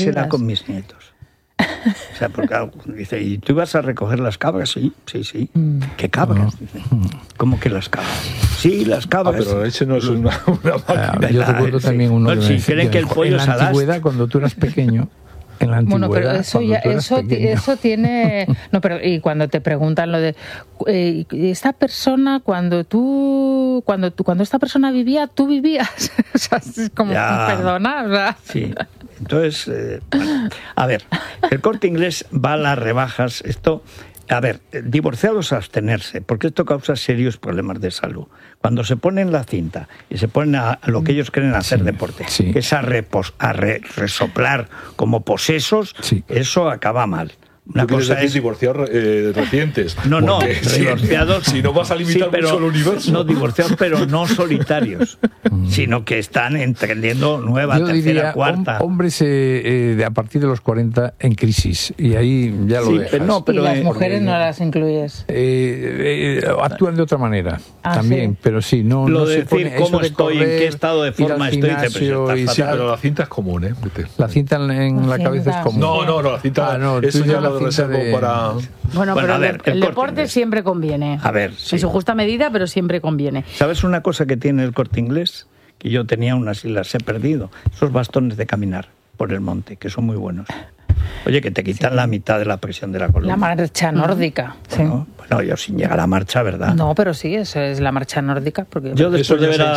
será con mis nietos? O sea, porque dice, ¿y tú ibas a recoger las cabras? Sí. ¿Qué cabras? ¿Cómo que las cabras? Sí, las cabras. Pero ese no es una máquina. Yo recuerdo también uno si creen que el pollo es en la antigüedad, cuando tú eras pequeño. En la antigüedad, bueno, pero eso tiene... No, pero y cuando te preguntan lo de... esta persona, cuando esta persona vivía, tú vivías. O sea, es como, perdona, ¿verdad? Sí. Entonces, a ver, el Corte Inglés va a las rebajas. Esto, a ver, divorciados a abstenerse, porque esto causa serios problemas de salud. Cuando se ponen la cinta y se ponen a lo que ellos creen hacer deporte, que es a resoplar como posesos, eso acaba mal. Una cosa es divorciar recientes. No, divorciados. Si no vas a limitar mucho el universo. No, divorciados, pero no solitarios, sino que están emprendiendo nueva, tercera, cuarta. Hombres a partir de los 40 en crisis, y ahí ya lo dejas. Pero y las mujeres no las incluyes. Actúan de otra manera también, pero sí, no. Lo no de se decir pone, cómo estoy, en qué estado de forma estoy, pero la cinta es común, ¿eh? La cinta en la cabeza es común. No, la cinta. Eso ya lo reservo para. Bueno, pero el deporte siempre conviene. A ver, en su justa medida, pero siempre conviene. ¿Sabes una cosa que tiene el Corte Inglés? Que yo tenía unas y las he perdido. Esos bastones de caminar por el monte, que son muy buenos. Oye, que te quitan la mitad de la presión de la columna. La marcha nórdica. Bueno, yo sin llegar a la marcha, ¿verdad? No, pero sí, eso es la marcha nórdica. Porque yo después de ver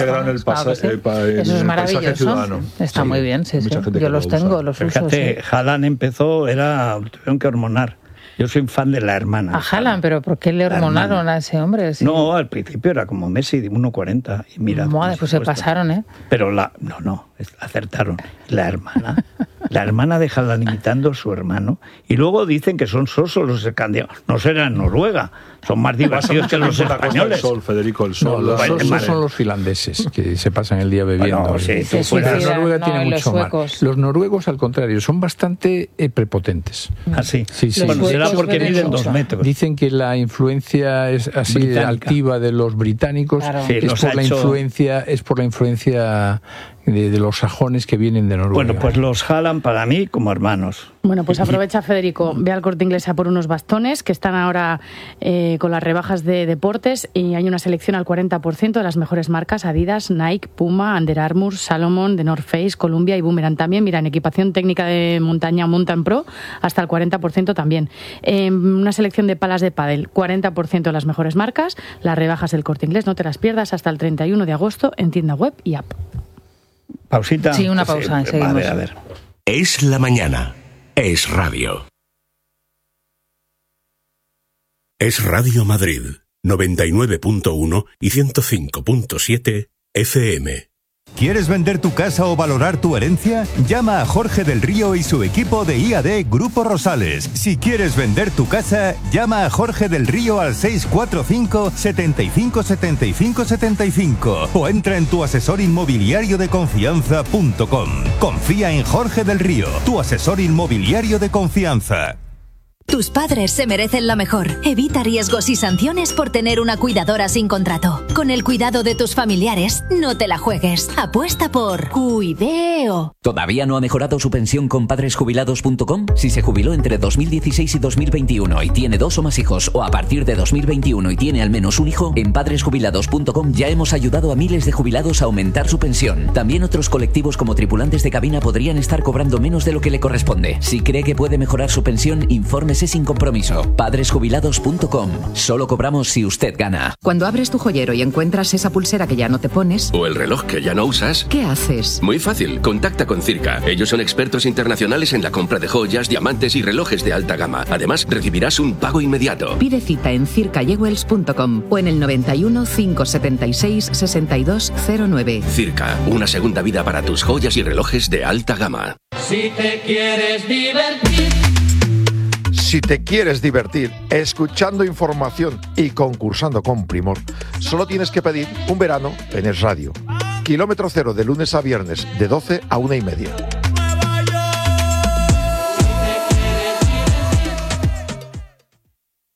eso es maravilloso. Está muy bien, sí. Yo los tengo, los uso. Fíjate, Haaland empezó, tuvieron que hormonar. Yo soy fan de la hermana. A Haaland, pero ¿por qué le hormonaron a ese hombre? Sí. No, al principio era como Messi, de 1,40. Y mira. Madre, pues se pasaron, ¿eh? Pero acertaron. La hermana de Haaland imitando a su hermano. Y luego dicen que son sosos los escandinavos. No serán Noruega. Son más divertidos que los españoles. Federico, el sol. No, los sosos son los finlandeses, que se pasan el día bebiendo. Bueno, Noruega tiene mucho más. Los noruegos, al contrario, son bastante prepotentes. ¿Ah, sí? Sí. Bueno, será porque miden 2 metros. Dicen que la influencia es así británica, altiva de los británicos. Claro. Es por la influencia de los sajones que vienen de Noruega. Bueno, pues los Haaland para mí como hermanos. Bueno, pues aprovecha, Federico, ve al Corte Inglés a por unos bastones que están ahora con las rebajas de deportes, y hay una selección al 40% de las mejores marcas: Adidas, Nike, Puma, Under Armour, Salomon, The North Face, Columbia y Boomerang también. Mira, en equipación técnica de montaña Mountain Pro hasta el 40% también. Una selección de palas de pádel, 40% de las mejores marcas. Las rebajas del Corte Inglés, no te las pierdas, hasta el 31 de agosto en tienda web y app. ¿Pausita? Sí, una pausa, seguimos. A ver. Es la mañana. Es radio. Es Radio Madrid, 99.1 y 105.7 FM. ¿Quieres vender tu casa o valorar tu herencia? Llama a Jorge del Río y su equipo de IAD Grupo Rosales. Si quieres vender tu casa, llama a Jorge del Río al 645 75 75 75 o entra en tuasesorinmobiliariodeconfianza.com. Confía en Jorge del Río, tu asesor inmobiliario de confianza. Tus padres se merecen lo mejor. Evita riesgos y sanciones por tener una cuidadora sin contrato. Con el cuidado de tus familiares, no te la juegues. Apuesta por Cuideo. ¿Todavía no ha mejorado su pensión con padresjubilados.com? Si se jubiló entre 2016 y 2021 y tiene 2 o más hijos, o a partir de 2021 y tiene al menos un hijo, en padresjubilados.com ya hemos ayudado a miles de jubilados a aumentar su pensión. También otros colectivos como tripulantes de cabina podrían estar cobrando menos de lo que le corresponde. Si cree que puede mejorar su pensión, infórmese sin compromiso. Padresjubilados.com. Solo cobramos si usted gana. Cuando abres tu joyero y encuentras esa pulsera que ya no te pones, o el reloj que ya no usas, ¿qué haces? Muy fácil, contacta con Circa. Ellos son expertos internacionales en la compra de joyas, diamantes y relojes de alta gama. Además, recibirás un pago inmediato. Pide cita en circajewels.com o en el 91 576 6209. Circa, una segunda vida para tus joyas y relojes de alta gama. Si te quieres divertir. Si te quieres divertir escuchando información y concursando con primor, solo tienes que pedir un verano en Es Radio. Kilómetro cero de lunes a viernes, de 12 a 1:30.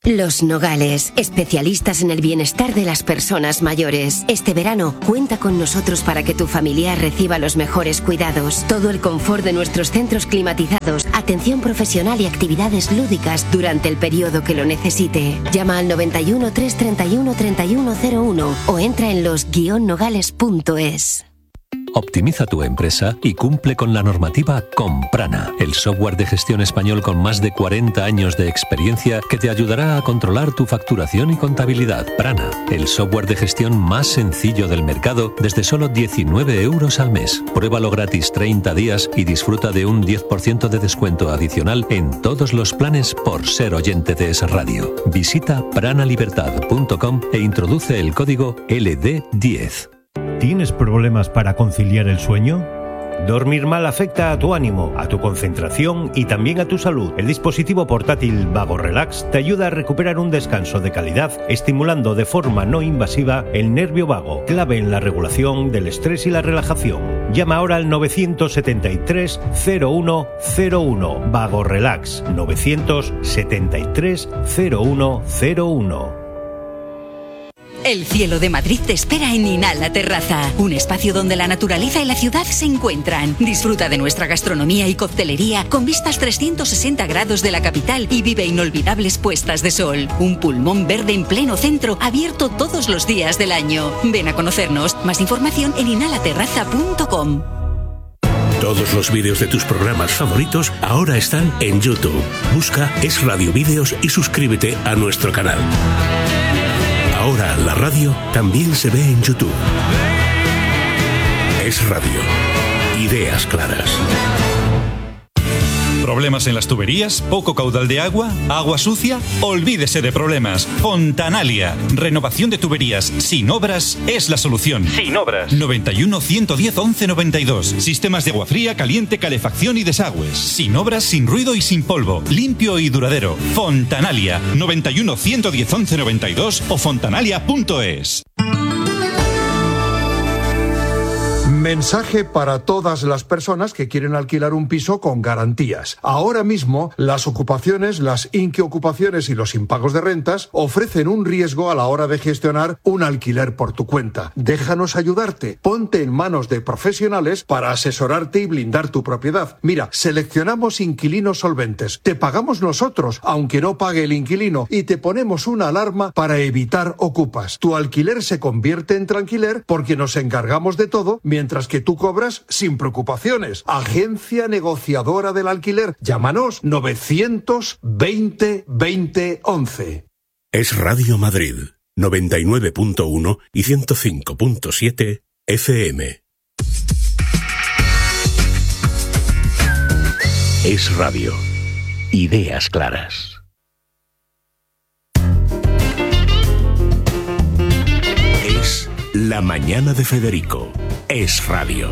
Los Nogales, especialistas en el bienestar de las personas mayores. Este verano, cuenta con nosotros para que tu familiar reciba los mejores cuidados. Todo el confort de nuestros centros climatizados, atención profesional y actividades lúdicas durante el periodo que lo necesite. Llama al 91 331 3101 o entra en los-nogales.es. Optimiza tu empresa y cumple con la normativa con Prana, el software de gestión español con más de 40 años de experiencia que te ayudará a controlar tu facturación y contabilidad. Prana, el software de gestión más sencillo del mercado desde solo 19 euros al mes. Pruébalo gratis 30 días y disfruta de un 10% de descuento adicional en todos los planes por ser oyente de Es Radio. Visita pranalibertad.com e introduce el código LD10. ¿Tienes problemas para conciliar el sueño? Dormir mal afecta a tu ánimo, a tu concentración y también a tu salud. El dispositivo portátil Vago Relax te ayuda a recuperar un descanso de calidad, estimulando de forma no invasiva el nervio vago, clave en la regulación del estrés y la relajación. Llama ahora al 973 0101. Vago Relax 973 0101. El cielo de Madrid te espera en Inhala Terraza, un espacio donde la naturaleza y la ciudad se encuentran. Disfruta de nuestra gastronomía y coctelería con vistas 360 grados de la capital y vive inolvidables puestas de sol. Un pulmón verde en pleno centro, abierto todos los días del año. Ven a conocernos. Más información en inhalaterraza.com. Todos los vídeos de tus programas favoritos ahora están en YouTube. Busca Es Radio Vídeos y suscríbete a nuestro canal. Ahora la radio también se ve en YouTube. Es Radio. Ideas claras. ¿Problemas en las tuberías? ¿Poco caudal de agua? ¿Agua sucia? Olvídese de problemas. Fontanalia. Renovación de tuberías sin obras es la solución. Sin obras. 91 110 11 92. Sistemas de agua fría, caliente, calefacción y desagües. Sin obras, sin ruido y sin polvo. Limpio y duradero. Fontanalia. 91 110 11 92 o fontanalia.es. Mensaje para todas las personas que quieren alquilar un piso con garantías. Ahora mismo, las ocupaciones, las inquiocupaciones y los impagos de rentas ofrecen un riesgo a la hora de gestionar un alquiler por tu cuenta. Déjanos ayudarte. Ponte en manos de profesionales para asesorarte y blindar tu propiedad. Mira, seleccionamos inquilinos solventes. Te pagamos nosotros, aunque no pague el inquilino, y te ponemos una alarma para evitar ocupas. Tu alquiler se convierte en tranquiler porque nos encargamos de todo, mientras que tú cobras sin preocupaciones. Agencia negociadora del alquiler. Llámanos 920 20 11. Es Radio Madrid, 99.1 y 105.7 FM. Es Radio. Ideas claras. Es La Mañana de Federico. Es Radio.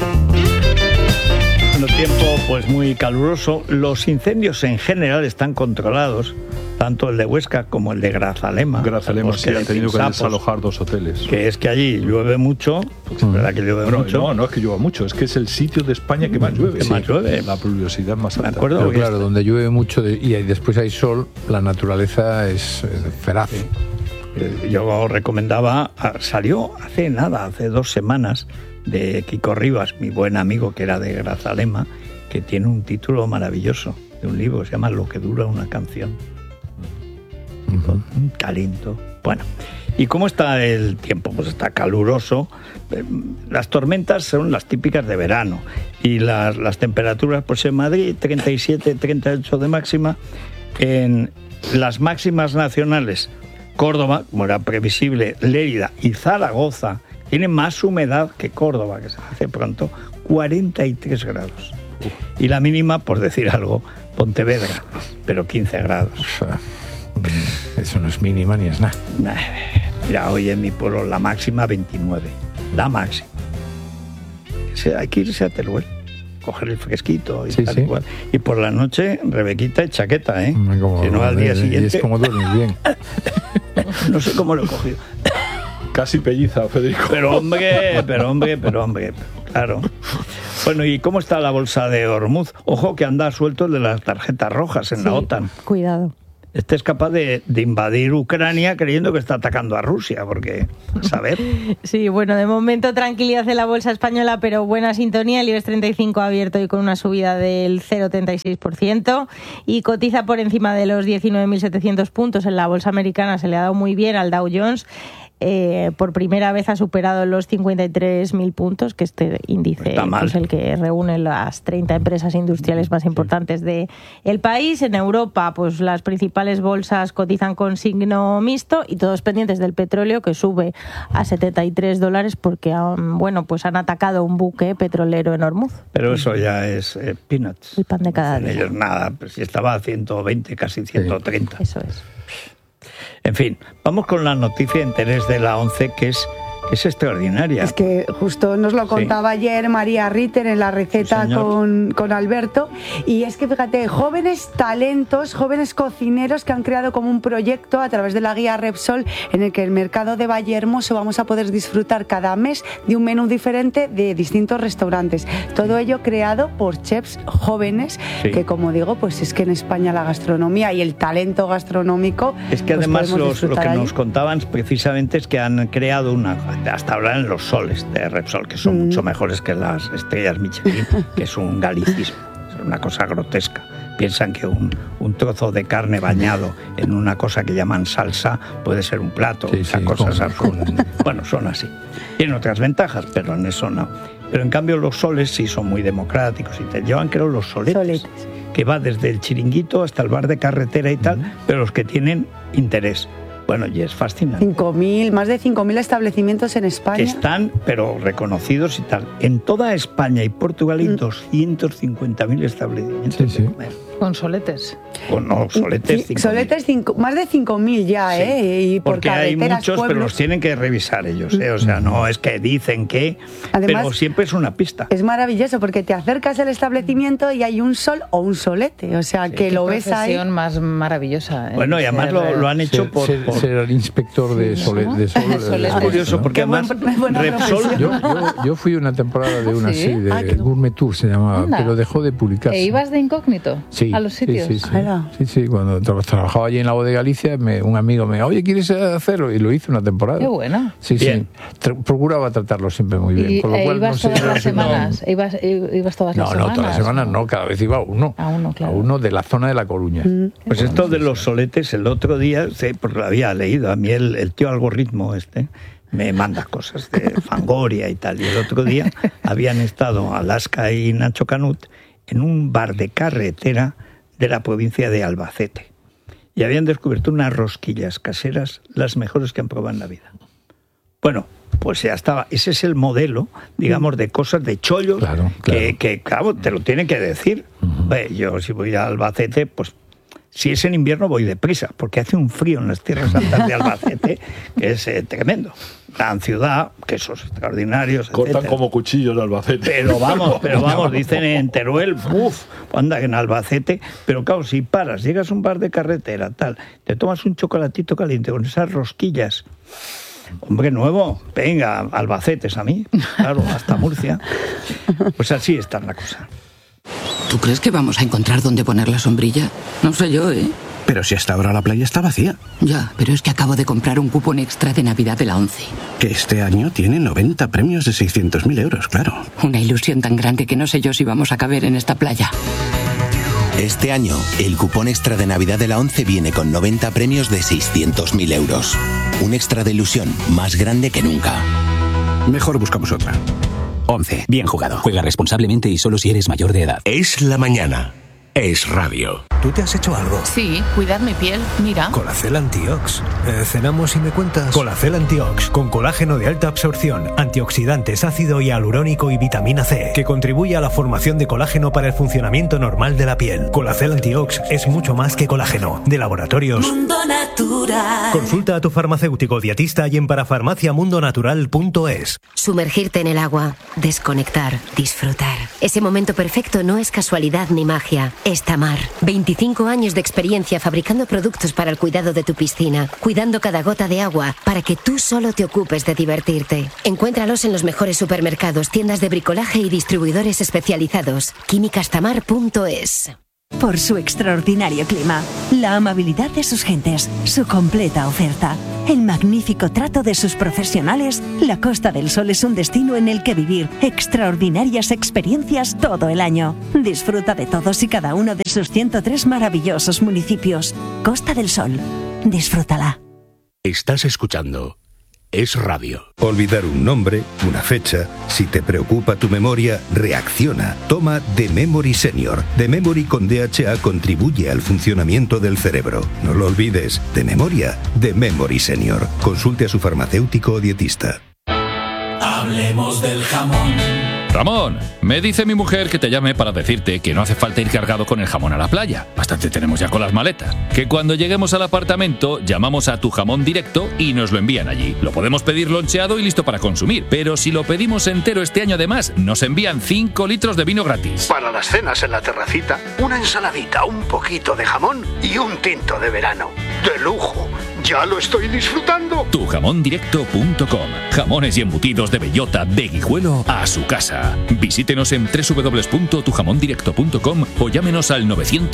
Un tiempo pues muy caluroso. Los incendios en general están controlados, tanto el de Huesca como el de Grazalema. Grazalema sí ha tenido que desalojar 2 hoteles. Que es que allí llueve mucho, es verdad que llueve mucho. No es que llueva mucho, es que es el sitio de España que más llueve. Que más llueve. La pluviosidad más alta. Me acuerdo. Pero claro, donde llueve mucho y después hay sol, la naturaleza es feraz. Sí. Yo recomendaba, salió hace 2 semanas, de Kiko Rivas, mi buen amigo que era de Grazalema, que tiene un título maravilloso de un libro, se llama Lo que dura una canción. Un talento. Bueno, ¿y cómo está el tiempo? Pues está caluroso. Las tormentas son las típicas de verano y las temperaturas, pues en Madrid 37, 38 de máxima. En las máximas nacionales, Córdoba, como era previsible, Lérida y Zaragoza tienen más humedad que Córdoba, que se hace pronto, 43 grados. Y la mínima, por decir algo, Pontevedra, pero 15 grados. Eso no es mínima ni es nada. Mira, hoy en mi pueblo la máxima 29, la máxima. Hay que irse a Teruel, coger el fresquito y tal igual. Y por la noche, Rebequita y chaqueta, ¿eh? Si no, al día siguiente... Y es como duermes bien. No sé cómo lo he cogido. Casi pelliza, Federico. Pero hombre, claro. Bueno, ¿y cómo está la bolsa de Hormuz? Ojo que anda suelto el de las tarjetas rojas en la OTAN. Cuidado. Este es capaz de invadir Ucrania creyendo que está atacando a Rusia, porque, a saber. Sí, bueno, de momento tranquilidad en la bolsa española, pero buena sintonía. El IBEX 35 ha abierto hoy con una subida del 0,36% y cotiza por encima de los 19.700 puntos. En la bolsa americana se le ha dado muy bien al Dow Jones. Por primera vez ha superado los 53.000 puntos, que este índice es el que reúne las 30 empresas industriales más importantes del país. En Europa, pues las principales bolsas cotizan con signo mixto y todos pendientes del petróleo, que sube a $73 porque pues han atacado un buque petrolero en Hormuz. Pero eso ya es peanuts. El pan de cada día. Ellos nada, pues si estaba a 120, casi 130. Eso es. En fin, vamos con la noticia de interés de la ONCE, que es extraordinaria. Es que justo nos lo contaba ayer María Ritter en la receta con Alberto, y es que fíjate, jóvenes talentos, jóvenes cocineros que han creado como un proyecto a través de la guía Repsol, en el que el mercado de Vallehermoso vamos a poder disfrutar cada mes de un menú diferente de distintos restaurantes. Todo ello creado por chefs jóvenes, que como digo, pues es que en España la gastronomía y el talento gastronómico... Es que además lo que nos contaban precisamente es que han creado hasta ahora en los soles de Repsol, que son mucho mejores que las estrellas Michelin, que es un galicismo, es una cosa grotesca. Piensan que un trozo de carne bañado en una cosa que llaman salsa puede ser un plato, cosas absurdas. Bueno, son así. Tienen otras ventajas, pero en eso no. Pero en cambio los soles sí son muy democráticos y te llevan, creo, los soletes, que va desde el chiringuito hasta el bar de carretera y tal, pero los que tienen interés. Bueno, y es fascinante. Más de 5.000 establecimientos en España. Que están, pero reconocidos y tal. En toda España y Portugal hay 250.000 establecimientos de comer. Con soletes. No, soletes 5.000. Soletes más de 5.000 ya, y por porque hay muchos, pueblos. Pero los tienen que revisar ellos, O sea, no es que dicen que... Además, pero siempre es una pista. Es maravilloso porque te acercas al establecimiento y hay un sol o un solete, o sea, que lo ves ahí. Qué profesión más maravillosa. Bueno, y además lo han hecho por ser el inspector de sol. Es curioso, porque además Repsol... Yo fui una temporada de una así, de Gourmet Tour se llamaba, pero dejó de publicarse. ¿E ibas de incógnito a los sitios? Sí, cuando trabajaba allí en la Voz de Galicia, un amigo me dijo, oye, ¿quieres hacerlo? Y lo hice una temporada. Qué bueno. Sí. Procuraba tratarlo siempre muy bien. Con lo cual, ¿ibas todas las semanas? ¿Ibas todas las semanas? No, todas las semanas no, cada vez iba uno. Claro. A uno de la zona de La Coruña. Pues esto de los soletes, el otro día, porque lo había leído, a mí el tío algoritmo me manda cosas de Fangoria y tal, y el otro día habían estado Alaska y Nacho Canut en un bar de carretera de la provincia de Albacete, y habían descubierto unas rosquillas caseras, las mejores que han probado en la vida. Bueno, pues ya estaba. Ese es el modelo, digamos, de cosas, de chollos, claro. Que claro, te lo tienen que decir. Yo si voy a Albacete, pues si es en invierno voy deprisa, porque hace un frío en las tierras altas de Albacete que es tremendo. Gran ciudad, quesos extraordinarios, cortan etcétera. Como cuchillos de Albacete. Pero vamos, dicen en Teruel, anda en Albacete, pero claro, si paras, llegas a un bar de carretera, tal, te tomas un chocolatito caliente con esas rosquillas, hombre nuevo, venga, Albacetes a mí, claro, hasta Murcia. Pues así está la cosa. ¿Tú crees que vamos a encontrar dónde poner la sombrilla? No sé yo, ¿eh? Pero si hasta ahora la playa está vacía. Ya, pero es que acabo de comprar un cupón extra de Navidad de la ONCE. Que este año tiene 90 premios de 600.000 euros, claro. Una ilusión tan grande que no sé yo si vamos a caber en esta playa. Este año, el cupón extra de Navidad de la ONCE viene con 90 premios de 600.000 euros. Un extra de ilusión más grande que nunca. Mejor buscamos otra. ONCE. Bien jugado. Juega responsablemente y solo si eres mayor de edad. Es la mañana. Es radio. ¿Tú te has hecho algo? Sí, cuidar mi piel, mira. Colacel Antiox. ¿Cenamos y me cuentas? Colacel Antiox, con colágeno de alta absorción, antioxidantes, ácido hialurónico y vitamina C, que contribuye a la formación de colágeno para el funcionamiento normal de la piel. Colacel Antiox es mucho más que colágeno. De Laboratorios Mundo Natural. Consulta a tu farmacéutico dietista y en parafarmaciamundonatural.es. Sumergirte en el agua, desconectar, disfrutar. Ese momento perfecto no es casualidad ni magia, es Tamar. 25 años de experiencia fabricando productos para el cuidado de tu piscina, cuidando cada gota de agua para que tú solo te ocupes de divertirte. Encuéntralos en los mejores supermercados, tiendas de bricolaje y distribuidores especializados. químicastamar.es. por su extraordinario clima, la amabilidad de sus gentes, su completa oferta, el magnífico trato de sus profesionales, la Costa del Sol es un destino en el que vivir extraordinarias experiencias todo el año. Disfruta de todos y cada uno de sus 103 maravillosos municipios. Costa del Sol, disfrútala. Estás escuchando Es Radio. Olvidar un nombre, una fecha, si te preocupa tu memoria, reacciona. Toma The Memory Senior. The Memory con DHA contribuye al funcionamiento del cerebro. No lo olvides, de memoria, The Memory Senior. Consulte a su farmacéutico o dietista. Hablemos del jamón. Ramón, me dice mi mujer que te llame para decirte que no hace falta ir cargado con el jamón a la playa. Bastante tenemos ya con las maletas. Que cuando lleguemos al apartamento llamamos a Tu Jamón Directo y nos lo envían allí. Lo podemos pedir loncheado y listo para consumir. Pero si lo pedimos entero este año además, nos envían 5 litros de vino gratis. Para las cenas en la terracita, una ensaladita, un poquito de jamón y un tinto de verano. ¡De lujo! ¡Ya lo estoy disfrutando! Tujamondirecto.com. Jamones y embutidos de bellota, de Guijuelo a su casa. Visítenos en www.tujamondirecto.com o llámenos al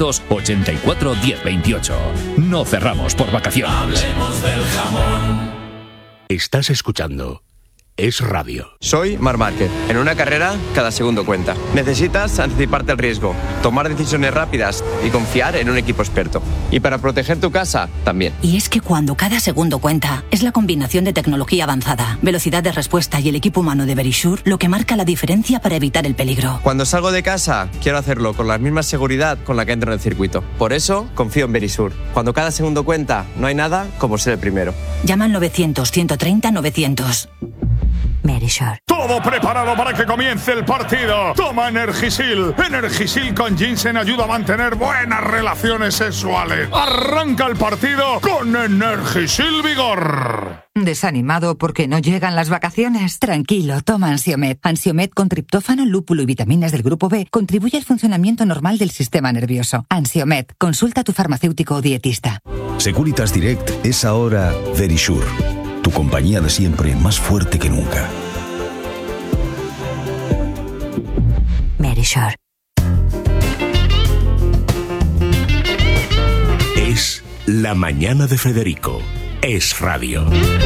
984 1028. No cerramos por vacaciones. Hablemos del jamón. Estás escuchando Es Radio. Soy Marc Márquez. En una carrera, cada segundo cuenta. Necesitas anticiparte al riesgo, tomar decisiones rápidas y confiar en un equipo experto. Y para proteger tu casa, también. Y es que cuando cada segundo cuenta, es la combinación de tecnología avanzada, velocidad de respuesta y el equipo humano de Verisure lo que marca la diferencia para evitar el peligro. Cuando salgo de casa, quiero hacerlo con la misma seguridad con la que entro en el circuito. Por eso, confío en Verisure. Cuando cada segundo cuenta, no hay nada como ser el primero. Llama al 900-130-900. Verisure. Todo preparado para que comience el partido. Toma Energisil. Energisil con ginseng ayuda a mantener buenas relaciones sexuales. Arranca el partido con Energisil Vigor. ¿Desanimado porque no llegan las vacaciones? Tranquilo, toma Ansiomed. Ansiomed con triptófano, lúpulo y vitaminas del grupo B contribuye al funcionamiento normal del sistema nervioso. Ansiomed, consulta a tu farmacéutico o dietista. Securitas Direct es ahora Verisure. Tu compañía de siempre, más fuerte que nunca. Verisure. Es La Mañana de Federico. Es Radio.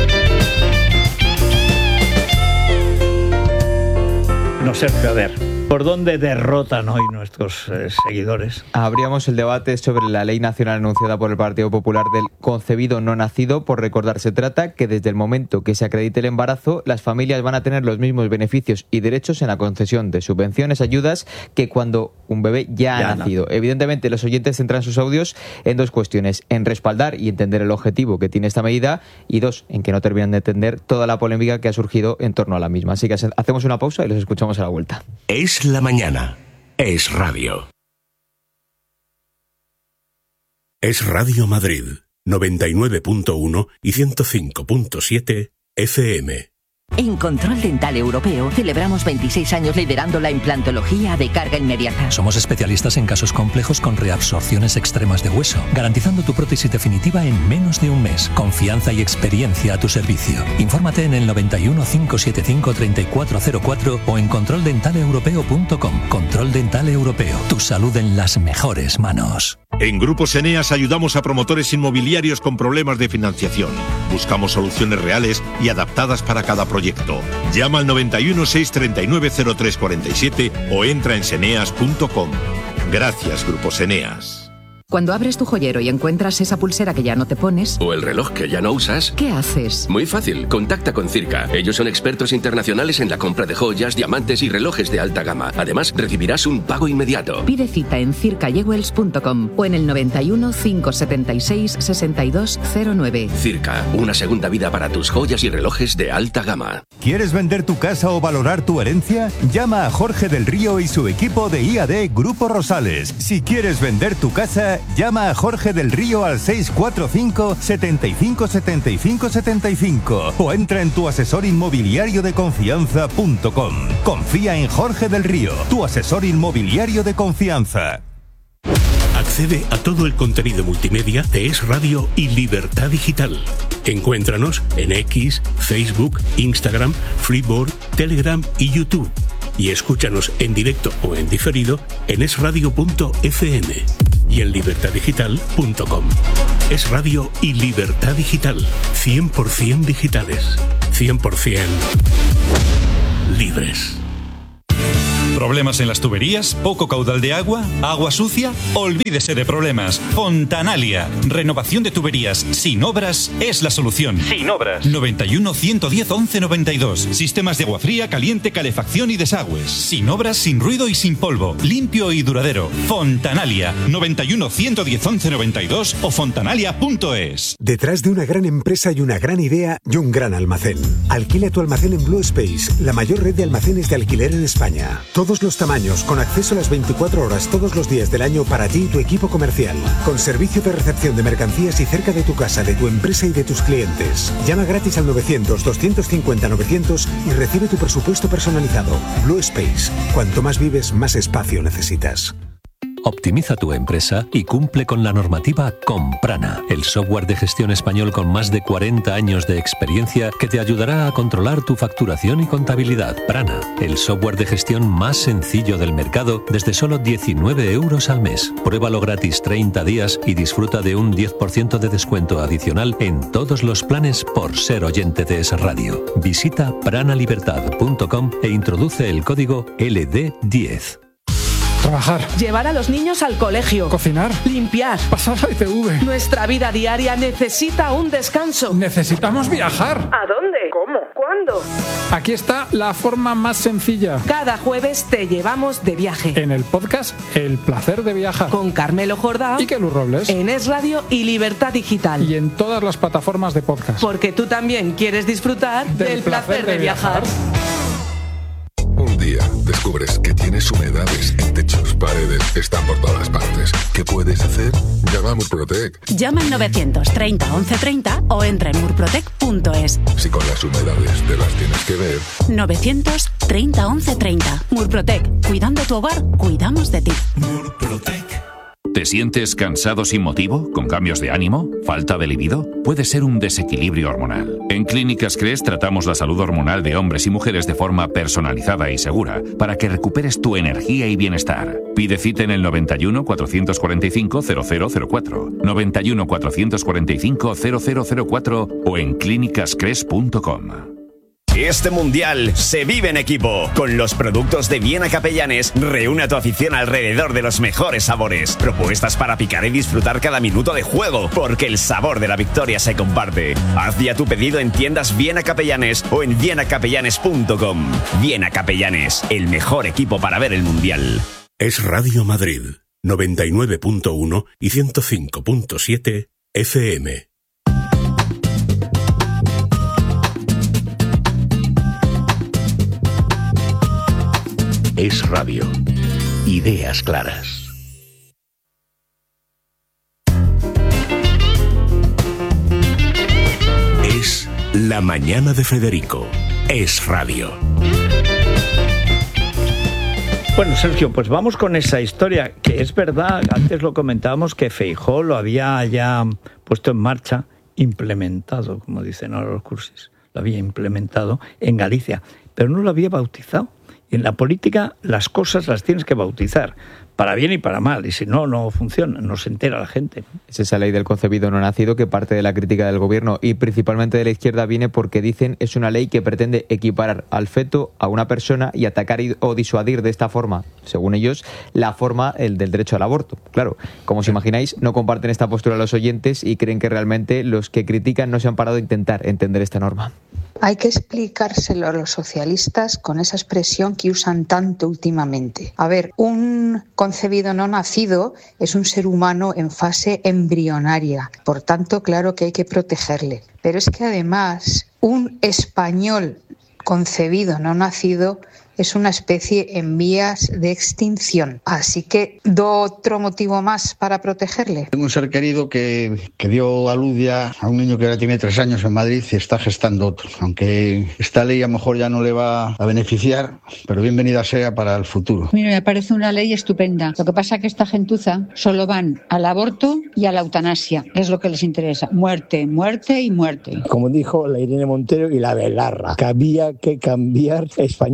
No, Sergio, a ver, ¿por dónde derrotan hoy nuestros seguidores? Abríamos el debate sobre la ley nacional anunciada por el Partido Popular del concebido no nacido. Por recordar, se trata que desde el momento que se acredite el embarazo, las familias van a tener los mismos beneficios y derechos en la concesión de subvenciones, ayudas, que cuando un bebé ya ha nacido. Evidentemente, los oyentes centran sus audios en dos cuestiones: en respaldar y entender el objetivo que tiene esta medida, y dos, en que no terminan de entender toda la polémica que ha surgido en torno a la misma. Así que hacemos una pausa y los escuchamos a la vuelta. Es la mañana. Es Radio. Es Radio Madrid, 99.1 y 105.7 FM. En Control Dental Europeo celebramos 26 años liderando la implantología de carga inmediata. Somos especialistas en casos complejos con reabsorciones extremas de hueso, garantizando tu prótesis definitiva en menos de un mes. Confianza y experiencia a tu servicio. Infórmate en el 91 575 3404 o en controldentaleuropeo.com. Control Dental Europeo. Tu salud en las mejores manos. En Grupos Eneas ayudamos a promotores inmobiliarios con problemas de financiación. Buscamos soluciones reales y adaptadas para cada proyecto. Llama al 91 639 0347 o entra en seneas.com. Gracias, Grupos Eneas. Cuando abres tu joyero y encuentras esa pulsera que ya no te pones, o el reloj que ya no usas, ¿qué haces? Muy fácil, contacta con Circa. Ellos son expertos internacionales en la compra de joyas, diamantes y relojes de alta gama. Además, recibirás un pago inmediato. Pide cita en circajewels.com o en el 91 576 6209. Circa, una segunda vida para tus joyas y relojes de alta gama. ¿Quieres vender tu casa o valorar tu herencia? Llama a Jorge del Río y su equipo de IAD Grupo Rosales. Si quieres vender tu casa, llama a Jorge del Río al 645 75 75 75 o entra en tuasesorinmobiliariodeconfianza.com. Confía en Jorge del Río, tu asesor inmobiliario de confianza. Accede a todo el contenido multimedia de Es Radio y Libertad Digital. Encuéntranos en X, Facebook, Instagram, Freeboard, Telegram y YouTube. Y escúchanos en directo o en diferido en esradio.fm. y en libertadigital.com. Es Radio y Libertad Digital. 100% digitales. 100% libres. ¿Problemas en las tuberías? ¿Poco caudal de agua? ¿Agua sucia? Olvídese de problemas. Fontanalia. Renovación de tuberías sin obras es la solución. Sin obras. 91 110 11 92. Sistemas de agua fría, caliente, calefacción y desagües. Sin obras, sin ruido y sin polvo. Limpio y duradero. Fontanalia. 91 110 11 92 o fontanalia.es. Detrás de una gran empresa y una gran idea y un gran almacén. Alquila tu almacén en Blue Space, la mayor red de almacenes de alquiler en España. Todos los tamaños, con acceso a las 24 horas todos los días del año para ti y tu equipo comercial. Con servicio de recepción de mercancías y cerca de tu casa, de tu empresa y de tus clientes. Llama gratis al 900-250-900 y recibe tu presupuesto personalizado. Blue Space. Cuanto más vives, más espacio necesitas. Optimiza tu empresa y cumple con la normativa Comprana, el software de gestión español con más de 40 años de experiencia que te ayudará a controlar tu facturación y contabilidad. Prana, el software de gestión más sencillo del mercado desde solo 19 euros al mes. Pruébalo gratis 30 días y disfruta de un 10% de descuento adicional en todos los planes por ser oyente de Es Radio. Visita pranalibertad.com e introduce el código LD10. Trabajar. Llevar a los niños al colegio. Cocinar. Limpiar. Pasar la ITV. Nuestra vida diaria necesita un descanso. Necesitamos viajar. ¿A dónde? ¿Cómo? ¿Cuándo? Aquí está la forma más sencilla. Cada jueves te llevamos de viaje. En el podcast El Placer de Viajar. Con Carmelo Jordá y Kelu Robles. En Es Radio y Libertad Digital. Y en todas las plataformas de podcast. Porque tú también quieres disfrutar del placer de viajar. Un día descubres que tienes humedades en techos, paredes, están por todas partes. ¿Qué puedes hacer? Llama a Murprotec. Llama al 930 1130 o entra en murprotec.es. Si con las humedades te las tienes que ver. 930 1130. Murprotec. Cuidando tu hogar, cuidamos de ti. Murprotec. ¿Te sientes cansado sin motivo? ¿Con cambios de ánimo? ¿Falta de libido? Puede ser un desequilibrio hormonal. En Clínicas CRES tratamos la salud hormonal de hombres y mujeres de forma personalizada y segura para que recuperes tu energía y bienestar. Pide cita en el 91 445 0004, 91 445 0004 o en clínicascres.com. Este mundial se vive en equipo. Con los productos de Viena Capellanes, reúne a tu afición alrededor de los mejores sabores. Propuestas para picar y disfrutar cada minuto de juego, porque el sabor de la victoria se comparte. Haz ya tu pedido en tiendas Viena Capellanes o en vienacapellanes.com. Viena Capellanes, el mejor equipo para ver el mundial. Es Radio Madrid, 99.1 y 105.7 FM. Es Radio. Ideas claras. Es La Mañana de Federico. Es Radio. Bueno, Sergio, pues vamos con esa historia, que es verdad, antes lo comentábamos, que Feijóo lo había ya puesto en marcha, implementado, como dicen ahora los cursis, lo había implementado en Galicia, pero no lo había bautizado. En la política las cosas las tienes que bautizar, para bien y para mal, y si no, no funciona, no se entera la gente. Es esa ley del concebido no nacido que parte de la crítica del gobierno y principalmente de la izquierda viene porque dicen es una ley que pretende equiparar al feto a una persona y atacar o disuadir de esta forma, según ellos, la forma del derecho al aborto. Claro, como os imagináis, no comparten esta postura los oyentes y creen que realmente los que critican no se han parado a intentar entender esta norma. Hay que explicárselo a los socialistas con esa expresión que usan tanto últimamente. A ver, un concebido no nacido es un ser humano en fase embrionaria. Por tanto, claro que hay que protegerle. Pero es que además, un español concebido no nacido es una especie en vías de extinción. Así que, otro motivo más para protegerle. Tengo un ser querido que dio a luz ya a un niño que ahora tiene 3 años en Madrid y está gestando otro. Aunque esta ley a lo mejor ya no le va a beneficiar, pero bienvenida sea para el futuro. Mira, me parece una ley estupenda. Lo que pasa es que esta gentuza solo van al aborto y a la eutanasia. Es lo que les interesa. Muerte, muerte y muerte. Como dijo la Irene Montero y la Belarra, que había que cambiar españoles por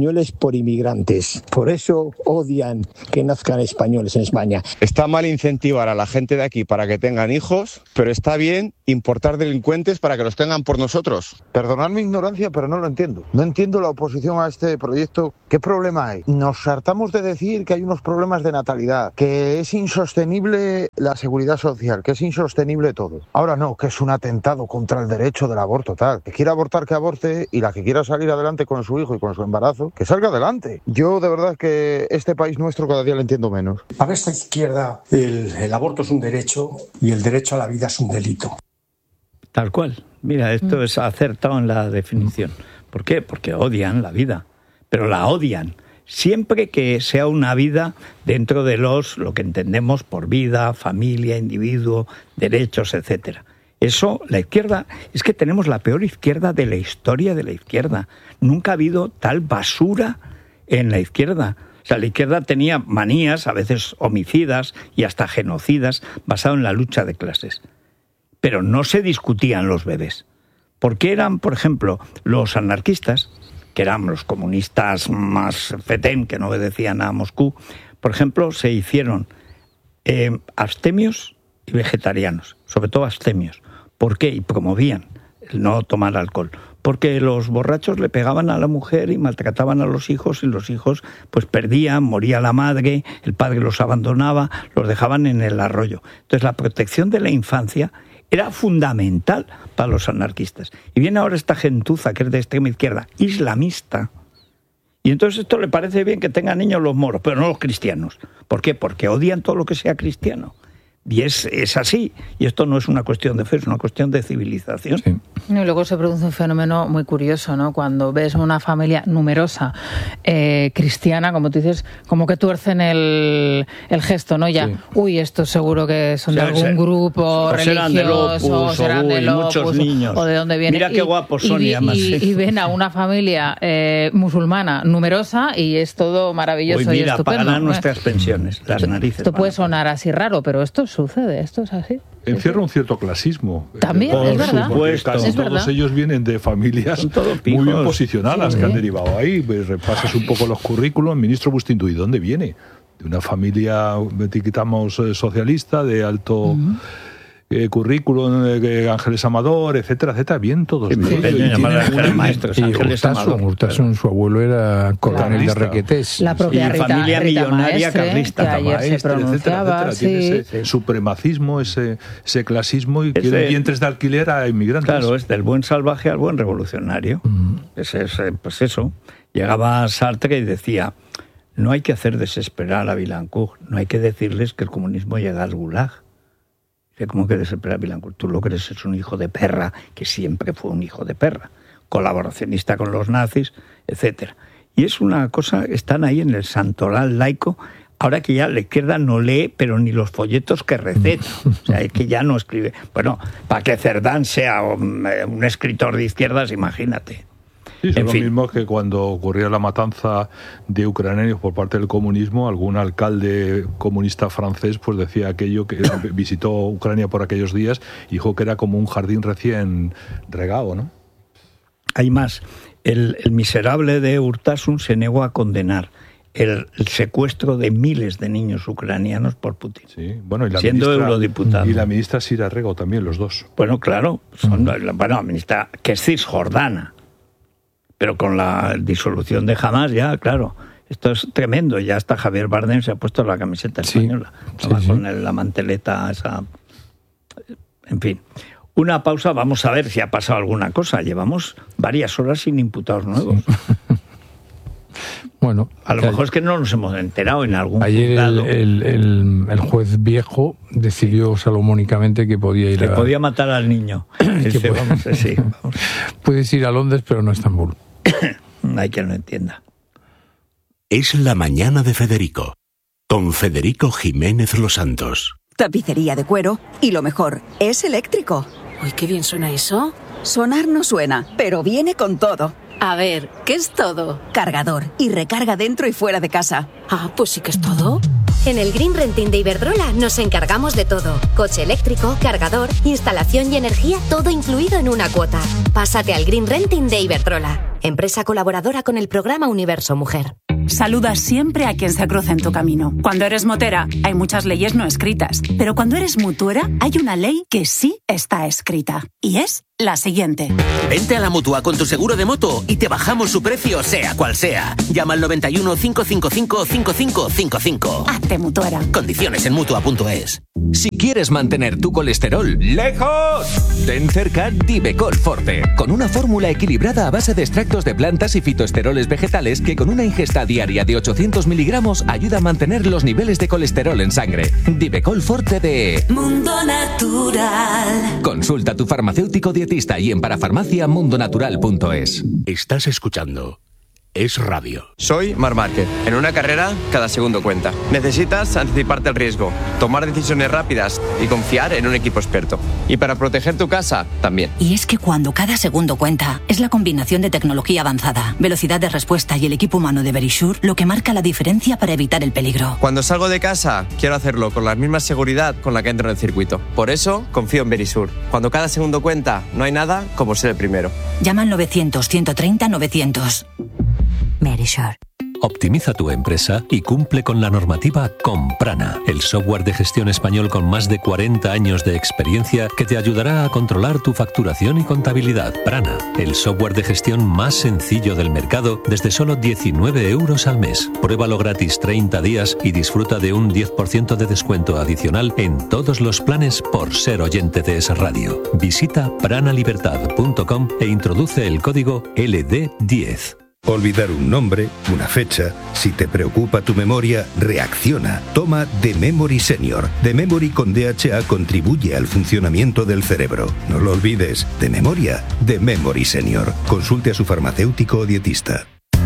por inmigrantes. Por eso odian que nazcan españoles en España. Está mal incentivar a la gente de aquí para que tengan hijos, pero está bien importar delincuentes para que los tengan por nosotros. Perdonad mi ignorancia, pero no lo entiendo. No entiendo la oposición a este proyecto. ¿Qué problema hay? Nos hartamos de decir que hay unos problemas de natalidad, que es insostenible la seguridad social, que es insostenible todo. Ahora no, que es un atentado contra el derecho del aborto, tal. Que quiera abortar, que aborte, y la que quiera salir adelante con su hijo y con su embarazo, que salga adelante. Yo de verdad que este país nuestro cada día lo entiendo menos. Para esta izquierda el aborto es un derecho y el derecho a la vida es un delito. Tal cual. Mira, esto es acertado en la definición. ¿Por qué? Porque odian la vida, pero la odian siempre que sea una vida dentro de lo que entendemos por vida, familia, individuo, derechos, etcétera. Eso, la izquierda, es que tenemos la peor izquierda de la historia de la izquierda. Nunca ha habido tal basura en la izquierda. O sea, la izquierda tenía manías, a veces homicidas y hasta genocidas, basado en la lucha de clases. Pero no se discutían los bebés. Porque eran, por ejemplo, los anarquistas, que eran los comunistas más fetén, que no obedecían a Moscú, por ejemplo, se hicieron abstemios y vegetarianos, sobre todo abstemios. ¿Por qué? Y promovían el no tomar alcohol. Porque los borrachos le pegaban a la mujer y maltrataban a los hijos, y los hijos pues perdían, moría la madre, el padre los abandonaba, los dejaban en el arroyo. Entonces la protección de la infancia era fundamental para los anarquistas. Y viene ahora esta gentuza que es de extrema izquierda, islamista, y entonces esto le parece bien que tengan niños los moros, pero no los cristianos. ¿Por qué? Porque odian todo lo que sea cristiano. Y es así. Y esto no es una cuestión de fe, es una cuestión de civilización. Sí. Y luego se produce un fenómeno muy curioso, ¿no? Cuando ves una familia numerosa, cristiana, como tú dices, como que tuercen el gesto, ¿no? Ya, sí. Uy, estos seguro que son de algún grupo religioso, serán del Opus, muchos niños. O de dónde vienen. Mira qué guapos son. Y ven a una familia musulmana numerosa y es todo maravilloso. Uy, mira, y estupendo. pagarán nuestras pensiones, las narices. Esto puede sonar así raro, pero esto sucede, esto es así. Encierra un cierto clasismo. También, es verdad. Casi todos ellos vienen de familias muy bien posicionadas, que han derivado ahí. Pues repasas un poco los currículos. Ministro Bustinto, ¿y dónde viene? De una familia, etiquetamos, socialista, de alto currículum, Ángeles Amador, etcétera, etcétera, bien todos. Hurtasun, su abuelo era coronel de Requetés. La propia familia millonaria carlista, que ayer se pronunciaba. Etcétera. Tiene ese supremacismo, ese clasismo, y quieren vientres de alquiler a inmigrantes. Claro, es del buen salvaje al buen revolucionario. Pues eso. Llegaba Sartre y decía: no hay que hacer desesperar a Vilancourt, no hay que decirles que el comunismo llega al gulag. ¿Cómo que desesperar a Vilancourt? Tú lo crees, es un hijo de perra, que siempre fue un hijo de perra, colaboracionista con los nazis, etcétera. Y es una cosa, están ahí en el santoral laico, ahora que ya la izquierda no lee, pero ni los folletos que receta. O sea, es que ya no escribe. Bueno, para que Cerdán sea un escritor de izquierdas, imagínate. Sí, son lo mismo que cuando ocurría la matanza de ucranianos por parte del comunismo, algún alcalde comunista francés pues decía aquello, que visitó Ucrania por aquellos días, y dijo que era como un jardín recién regado, ¿no? Hay más. El miserable de Urtasun se negó a condenar el secuestro de miles de niños ucranianos por Putin. Sí, bueno, y la siendo eurodiputado. Y la ministra Sira Rego también, los dos. Bueno, claro, la ministra, que es cisjordana. Pero con la disolución de Hamas ya, claro, esto es tremendo. Ya hasta Javier Bardem se ha puesto la camiseta española. Con la manteleta esa. En fin. Una pausa, vamos a ver si ha pasado alguna cosa. Llevamos varias horas sin imputados nuevos. Bueno, a lo mejor es que no nos hemos enterado en algún ayer el juez viejo decidió salomónicamente que podía ir podía matar al niño. Vamos. Puedes ir a Londres, pero no a Estambul. Hay quien lo entienda. Es la mañana de Federico, con Federico Jiménez Los Santos. Tapicería de cuero, y lo mejor, es eléctrico. Uy, qué bien suena eso. Sonar no suena, pero viene con todo. A ver, ¿qué es todo? Cargador y recarga dentro y fuera de casa. Ah, pues sí que es todo. En el Green Renting de Iberdrola nos encargamos de todo. Coche eléctrico, cargador, instalación y energía, todo incluido en una cuota. Pásate al Green Renting de Iberdrola, empresa colaboradora con el programa Universo Mujer. saluda siempre a quien se cruce en tu camino. Cuando eres motera, hay muchas leyes no escritas, pero cuando eres mutuera, hay una ley que sí está escrita, y es la siguiente. Vente a la Mutua con tu seguro de moto y te bajamos su precio sea cual sea. Llama al 91 555 5555. Hazte mutuera. Condiciones en Mutua.es. Si quieres mantener tu colesterol lejos, ten cerca Divecol Forte, con una fórmula equilibrada a base de extractos de plantas y fitoesteroles vegetales que con una ingesta diaria de 800 miligramos ayuda a mantener los niveles de colesterol en sangre. Divecol Forte de Mundo Natural. Consulta a tu farmacéutico dietista y en parafarmaciamundonatural.es. Estás escuchando Es Radio. Soy Marc Márquez. En una carrera, cada segundo cuenta. Necesitas anticiparte al riesgo, tomar decisiones rápidas y confiar en un equipo experto. Y para proteger tu casa, también. Y es que cuando cada segundo cuenta, es la combinación de tecnología avanzada, velocidad de respuesta y el equipo humano de Verisure lo que marca la diferencia para evitar el peligro. Cuando salgo de casa, quiero hacerlo con la misma seguridad con la que entro en el circuito. Por eso, confío en Verisure. Cuando cada segundo cuenta, no hay nada como ser el primero. Llama al 900-130-900. Verisure. Optimiza tu empresa y cumple con la normativa con Prana, el software de gestión español con más de 40 años de experiencia que te ayudará a controlar tu facturación y contabilidad. Prana, el software de gestión más sencillo del mercado desde solo 19 euros al mes. Pruébalo gratis 30 días y disfruta de un 10% de descuento adicional en todos los planes por ser oyente de Es Radio. Visita pranalibertad.com e introduce el código LD10. Olvidar un nombre, una fecha. Si te preocupa tu memoria, reacciona. Toma The Memory Senior. The Memory con DHA contribuye al funcionamiento del cerebro. No lo olvides. De memoria, The Memory Senior. Consulte a su farmacéutico o dietista.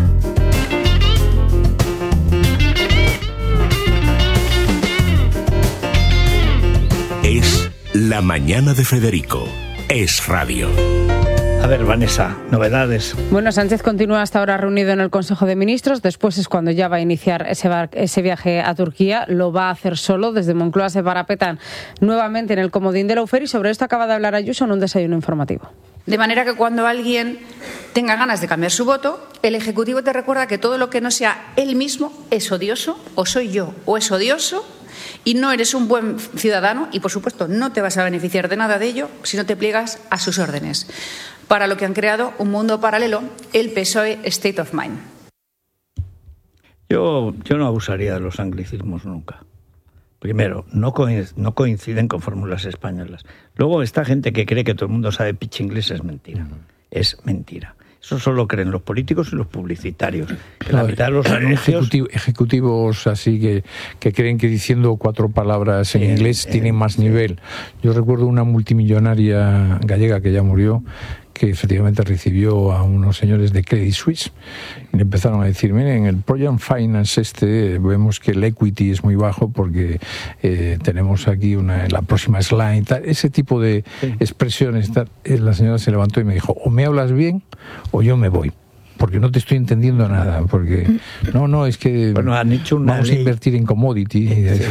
Es La Mañana de Federico. Es Radio. A ver, Vanessa, novedades. Bueno, Sánchez continúa hasta ahora reunido en el Consejo de Ministros. Después es cuando ya va a iniciar ese viaje a Turquía. Lo va a hacer solo. Desde Moncloa se parapetan nuevamente en el comodín de Lawfare y sobre esto acaba de hablar Ayuso en un desayuno informativo. De manera que cuando alguien tenga ganas de cambiar su voto, el Ejecutivo te recuerda que todo lo que no sea él mismo es odioso, o soy yo, o es odioso, y no eres un buen ciudadano y, por supuesto, no te vas a beneficiar de nada de ello si no te pliegas a sus órdenes. Para lo que han creado un mundo paralelo, el PSOE State of Mind. Yo no abusaría de los anglicismos nunca. Primero, no coinciden con fórmulas españolas. Luego, esta gente que cree que todo el mundo sabe pitch inglés es mentira. Es mentira. Eso solo creen los políticos y los publicitarios. Que la mitad de los anuncios... Ejecutivos así que creen que diciendo 4 palabras en inglés tienen más nivel. Yo recuerdo una multimillonaria gallega que ya murió, que efectivamente recibió a unos señores de Credit Suisse y le empezaron a decir, miren, el Project Finance vemos que el equity es muy bajo porque tenemos aquí la próxima slide, tal, ese tipo de expresiones. La señora se levantó y me dijo, o me hablas bien o yo me voy, porque no te estoy entendiendo nada, porque no, es que han hecho vamos a invertir en commodity.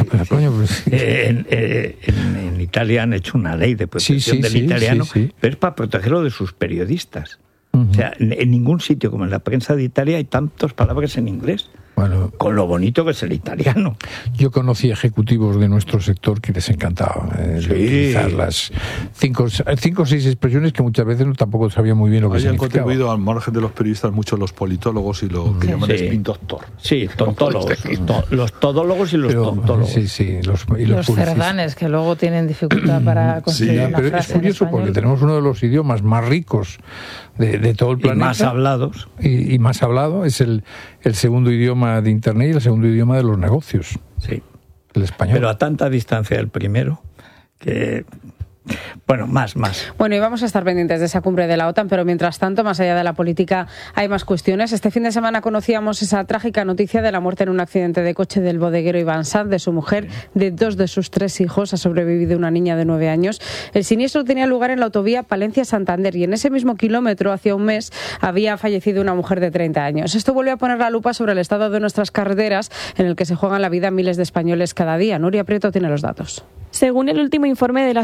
En Italia han hecho una ley de protección del italiano, pero es para protegerlo de sus periodistas. O sea, en ningún sitio como en la prensa de Italia hay tantas palabras en inglés. Bueno, con lo bonito que es el italiano. Yo conocí ejecutivos de nuestro sector que les encantaba utilizar las 5 o 6 expresiones que muchas veces tampoco sabían muy bien lo que significaba. Han contribuido al margen de los periodistas mucho los politólogos y lo que llaman spin doctor. Sí, tontólogos. Los todólogos y los tontólogos. Los cerdanes, que luego tienen dificultad para conseguir una pero frase es curioso porque tenemos uno de los idiomas más ricos de todo el planeta. Y más hablados. Y más hablado. Es el segundo idioma de Internet y el segundo idioma de los negocios. Sí. El español. Pero a tanta distancia del primero que... Bueno, más. Bueno, y vamos a estar pendientes de esa cumbre de la OTAN, pero mientras tanto, más allá de la política, hay más cuestiones. Este fin de semana conocíamos esa trágica noticia de la muerte en un accidente de coche del bodeguero Iván Sanz, de su mujer, de 2 de sus 3 hijos. Ha sobrevivido una niña de 9 años. El siniestro tenía lugar en la autovía Palencia-Santander y en ese mismo kilómetro, hacía un mes, había fallecido una mujer de 30 años. Esto vuelve a poner la lupa sobre el estado de nuestras carreteras, en el que se juegan la vida miles de españoles cada día. Nuria Prieto tiene los datos. Según el último informe de la Asociación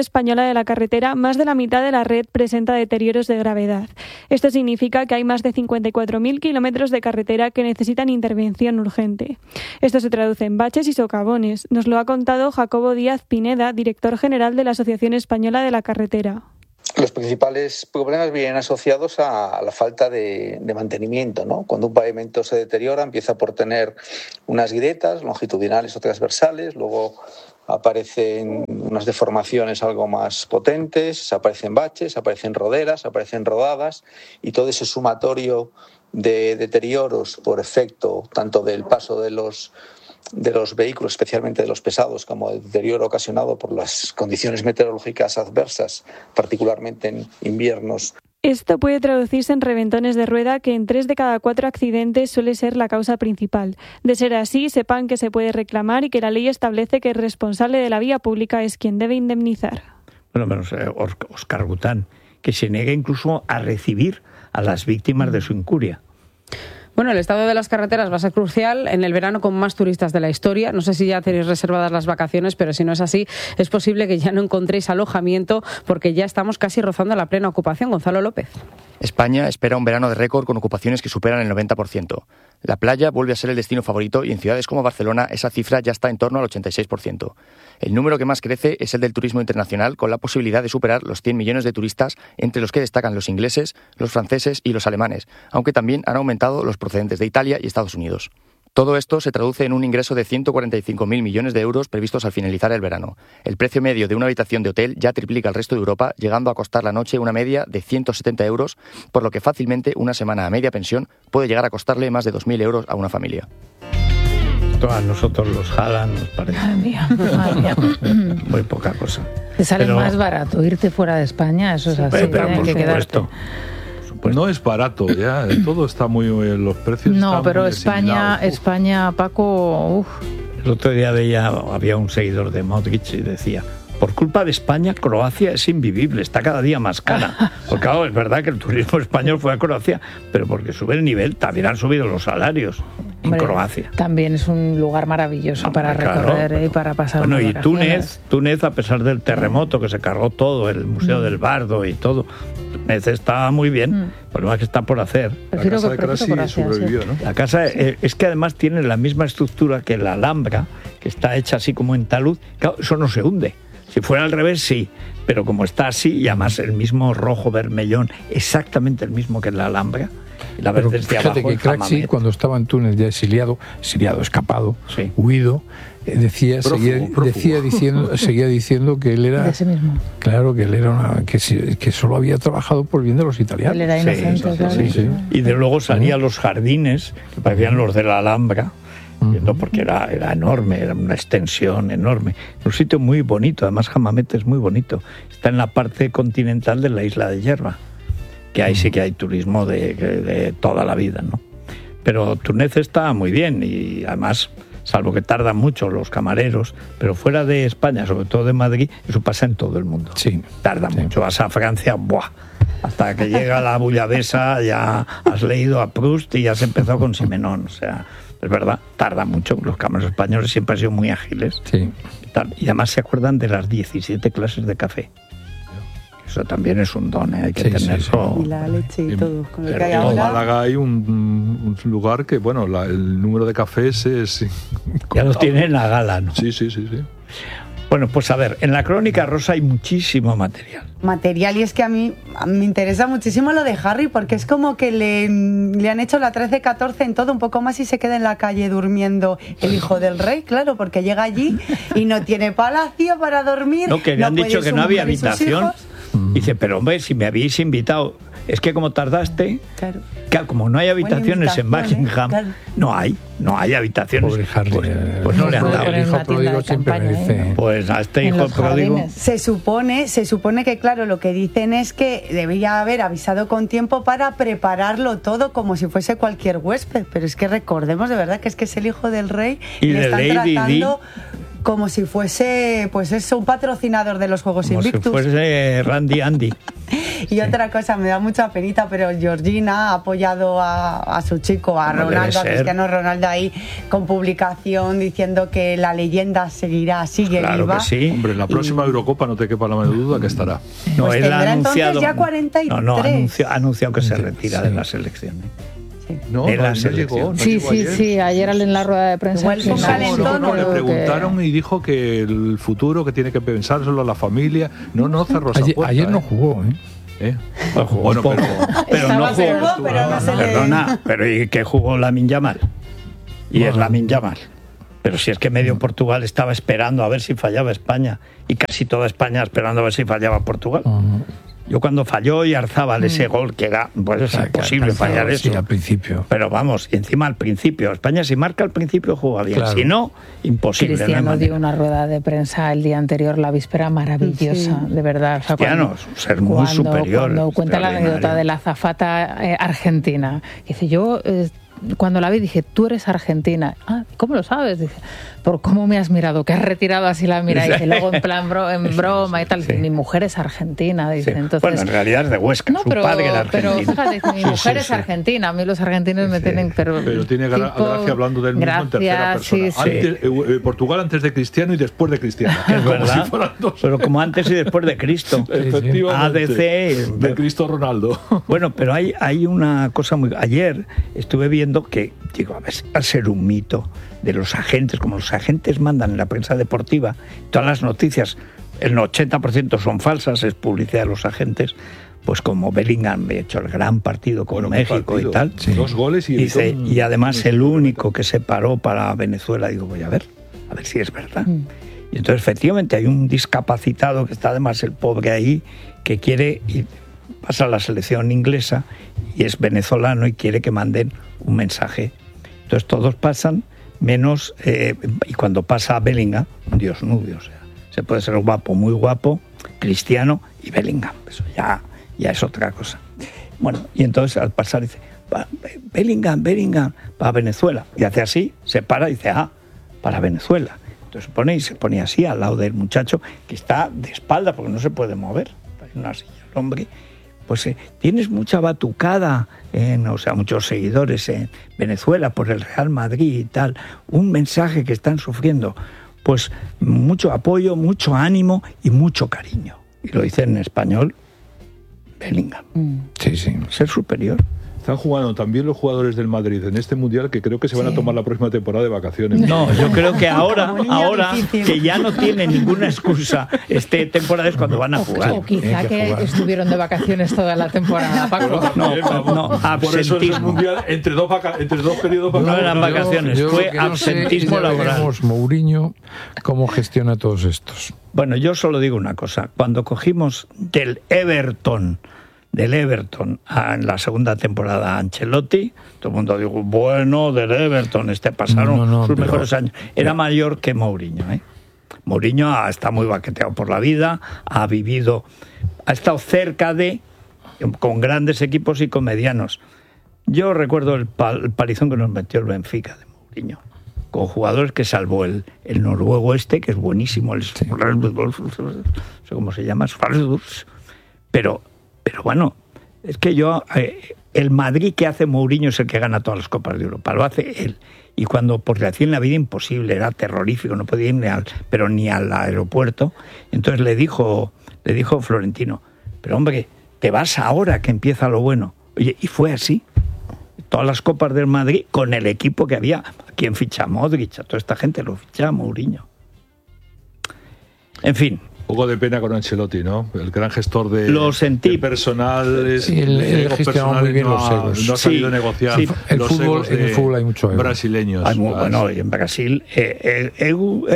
Española de la Carretera, más de la mitad de la red presenta deterioros de gravedad. Esto significa que hay más de 54.000 kilómetros de carretera que necesitan intervención urgente. Esto se traduce en baches y socavones. Nos lo ha contado Jacobo Díaz Pineda, director general de la Asociación Española de la Carretera. Los principales problemas vienen asociados a la falta de mantenimiento, ¿no? Cuando un pavimento se deteriora, empieza por tener unas grietas longitudinales o transversales, luego aparecen unas deformaciones algo más potentes, aparecen baches, aparecen roderas, aparecen rodadas, y todo ese sumatorio de deterioros por efecto tanto del paso de los vehículos, especialmente de los pesados, como el deterioro ocasionado por las condiciones meteorológicas adversas, particularmente en inviernos. Esto puede traducirse en reventones de rueda, que en 3 de cada 4 accidentes suele ser la causa principal. De ser así, sepan que se puede reclamar y que la ley establece que el responsable de la vía pública es quien debe indemnizar. Bueno, menos Óscar Gután, que se niega incluso a recibir a las víctimas de su incuria. Bueno, el estado de las carreteras va a ser crucial en el verano con más turistas de la historia. No sé si ya tenéis reservadas las vacaciones, pero si no es así, es posible que ya no encontréis alojamiento porque ya estamos casi rozando la plena ocupación. Gonzalo López. España espera un verano de récord con ocupaciones que superan el 90%. La playa vuelve a ser el destino favorito y en ciudades como Barcelona esa cifra ya está en torno al 86%. El número que más crece es el del turismo internacional, con la posibilidad de superar los 100 millones de turistas, entre los que destacan los ingleses, los franceses y los alemanes, aunque también han aumentado los procedentes de Italia y Estados Unidos. Todo esto se traduce en un ingreso de 145.000 millones de euros previstos al finalizar el verano. El precio medio de una habitación de hotel ya triplica el resto de Europa, llegando a costar la noche una media de 170 euros, por lo que fácilmente una semana a media pensión puede llegar a costarle más de 2.000 euros a una familia. Esto a nosotros los jalan, nos parece. Madre mía. Muy poca cosa. Te sale más barato irte fuera de España, eso es así, pero hay que quedarte. No es barato, ya todo está muy, los precios no, están pero muy España, Paco, El otro día había un seguidor de Modric y decía: por culpa de España, Croacia es invivible, está cada día más cara. Porque claro, es verdad que el turismo español fue a Croacia, pero porque sube el nivel, también han subido los salarios en Croacia. También es un lugar maravilloso para recorrer y para pasar. Bueno, y Túnez, a pesar del terremoto que se cargó todo, el Museo del Bardo y todo, Túnez está muy bien. El problema es que está por hacer. La casa de Crassi sobrevivió, ¿no? La casa es que además tiene la misma estructura que la Alhambra, que está hecha así como en talud. Claro, eso no se hunde. Si fuera al revés, sí, pero como está así, y además el mismo rojo vermellón, exactamente el mismo que en la Alhambra, y la ves desde fíjate abajo. Que Craxi, cuando estaba en Túnez ya exiliado, escapado, huido, seguía diciendo que él era de sí mismo. Claro, que él era que solo había trabajado por bien de los italianos. Él era inocente, claro. Sí. Y de luego salía a los jardines, que parecían los de la Alhambra, porque era enorme, era una extensión enorme. Un sitio muy bonito, además Hammamet es muy bonito. Está en la parte continental de la isla de Yerba, que ahí sí que hay turismo de toda la vida, ¿no? Pero Túnez está muy bien y además, salvo que tardan mucho los camareros, pero fuera de España, sobre todo de Madrid, eso pasa en todo el mundo. Sí. Tarda mucho. Vas a Francia, ¡buah! Hasta que llega la bullabesa ya has leído a Proust y ya has empezado con Simenón, o sea... Es verdad, tarda mucho. Los camareros españoles siempre han sido muy ágiles. Sí. Y además se acuerdan de las 17 clases de café. Eso también es un don, hay que tenerlo. Y la leche y todo. Con el que hay en ahora. Málaga hay un lugar que, bueno, el número de cafés es... Ya lo tienen a gala, ¿no? Sí. Bueno, pues a ver, en la Crónica Rosa hay muchísimo material. Y es que a mí me interesa muchísimo lo de Harry, porque es como que le han hecho la 13-14 en todo, un poco más, y se queda en la calle durmiendo el hijo del rey, claro, porque llega allí y no tiene palacio para dormir. No, que le han dicho que no había habitación. Dice, pero hombre, si me habéis invitado, es que como tardaste, claro, como no hay habitaciones en Buckingham, claro. no hay habitaciones. Pobre Harry, pues no le han dado. El hijo pródigo siempre me dice. Pues a este hijo pródigo. Se supone que, claro, lo que dicen es que debía haber avisado con tiempo para prepararlo todo como si fuese cualquier huésped. Pero es que recordemos de verdad que es el hijo del rey y le de están Lady tratando. como si fuese, pues eso, un patrocinador de los Juegos Invictus. Como si fuese Randy Andy. Y otra cosa, me da mucha penita, pero Georgina ha apoyado a su chico, a Ronaldo, a Cristiano Ronaldo ahí, con publicación diciendo que la leyenda sigue claro viva. Que sí. Hombre, en la próxima Eurocopa no te quepa la menor duda que estará. No, pues él ha anunciado, entonces ya 43. No, ha anunciado que se retira de la selección. No llegó. Sí, ayer en la rueda de prensa. Le preguntaron y dijo que el futuro, que tiene que pensárselo a la familia. No cerró esa puerta. Ayer no jugó, Bueno, pero no jugó. Perdona, pero ¿y qué jugó Lamine Yamal? Y es Lamine Yamal. Pero si es que medio Portugal estaba esperando a ver si fallaba España, y casi toda España esperando a ver si fallaba Portugal. Yo cuando falló Yarzábal ese gol, que era, pues es imposible fallar eso. Sí, al principio. Pero vamos, y encima al principio. España si marca al principio juega bien, si no, imposible. Cristiano dio una rueda de prensa el día anterior, la víspera, maravillosa, de verdad. O sea, Cristiano es un ser muy superior. Cuando cuenta la anécdota de la azafata argentina, dice, yo... cuando la vi dije, tú eres argentina. ¿Cómo lo sabes? Dice, por cómo me has mirado, que has retirado así la mirada. Y dice, luego en plan en broma y tal, dice, mi mujer es argentina. Dice, entonces, bueno, en realidad es de Huesca, su padre era argentino. Pero fíjate, dice, mi mujer es argentina. A mí los argentinos me tienen... Pero tiene gracia hablando del mismo en tercera persona. Antes, Portugal antes de Cristiano y después de Cristiano. Es verdad, pero como antes y después de Cristo. Efectivamente. ADC, de Cristo Ronaldo. Bueno, pero hay una cosa muy... Ayer estuve viendo que, digo, a ver, va a ser un mito de los agentes, como los agentes mandan en la prensa deportiva, todas las noticias, el 80% son falsas, es publicidad de los agentes, pues como Bellingham ha hecho el gran partido con México y tal. 2 goles y... Dice, y además el único que se paró para Venezuela, digo, voy a ver si es verdad. Y entonces efectivamente hay un discapacitado que está además el pobre ahí, que quiere ir, pasa a la selección inglesa y es venezolano y quiere que manden un mensaje. Entonces todos pasan, menos, y cuando pasa a Bellingham, Dios nudo, o sea, se puede ser guapo, muy guapo, Cristiano y Bellingham, eso ya es otra cosa. Bueno, y entonces al pasar dice, Bellingham, para Venezuela, y hace así, se para y dice, para Venezuela. Entonces se pone así al lado del muchacho que está de espalda porque no se puede mover, hay una silla, el hombre. Pues tienes mucha batucada, muchos seguidores en Venezuela por el Real Madrid y tal, un mensaje que están sufriendo, pues mucho apoyo, mucho ánimo y mucho cariño. Y lo dice en español Bellingham. Sí. Ser superior. Están jugando también los jugadores del Madrid en este Mundial, que creo que se van a tomar la próxima temporada de vacaciones. No, yo creo que ahora que ya no tienen ninguna excusa, temporada es cuando van a jugar. O quizá que estuvieron de vacaciones toda la temporada, Paco. No, por eso es el Mundial entre dos periodos vacaciones. No eran vacaciones, fue absentismo laboral. Mourinho, ¿cómo gestiona todos estos? Bueno, yo solo digo una cosa. Cuando cogimos del Everton en la segunda temporada a Ancelotti, todo el mundo dijo, bueno, del Everton, pasaron sus mejores años. Era mayor que Mourinho, Mourinho está muy baqueteado por la vida, ha estado cerca con grandes equipos y con medianos. Yo recuerdo el palizón que nos metió el Benfica de Mourinho, con jugadores que salvó el noruego que es buenísimo, no sé cómo se llama, pero bueno, es que el Madrid que hace Mourinho es el que gana todas las Copas de Europa, lo hace él. Y porque le hacía en la vida imposible, era terrorífico, no podía ir ni al aeropuerto. Entonces le dijo Florentino, pero hombre, te vas ahora que empieza lo bueno. Oye, y fue así. Todas las Copas del Madrid con el equipo que había. ¿Quién ficha? Modric, a toda esta gente lo ficha Mourinho. En fin. Un poco de pena con Ancelotti, ¿no? El gran gestor de personal. Sí, él gestionó muy bien los egos. No ha sabido negociar los egos en el fútbol hay mucho ego. Brasileños. Bueno, y en Brasil, egu.